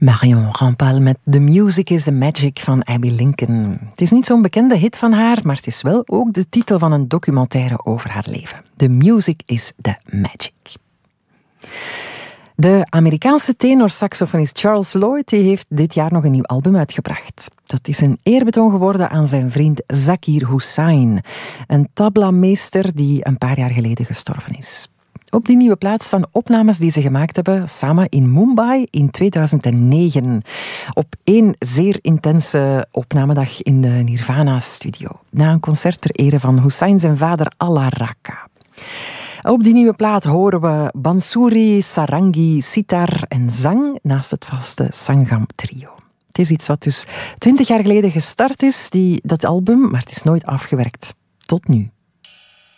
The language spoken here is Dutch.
Marion Rampal met The Music is the Magic van Abbey Lincoln. Het is niet zo'n bekende hit van haar, maar het is wel ook de titel van een documentaire over haar leven. The Music is the Magic. De Amerikaanse tenorsaxofonist Charles Lloyd heeft dit jaar nog een nieuw album uitgebracht. Dat is een eerbetoon geworden aan zijn vriend Zakir Hussain, een tablameester die een paar jaar geleden gestorven is. Op die nieuwe plaat staan opnames die ze gemaakt hebben samen in Mumbai in 2009. Op één zeer intense opnamedag in de Nirvana-studio. Na een concert ter ere van Hussain zijn vader Allah Raka. Op die nieuwe plaat horen we bansuri, sarangi, sitar en zang naast het vaste Sangam-trio. Het is iets wat dus 20 jaar geleden gestart is, dat album, maar het is nooit afgewerkt. Tot nu.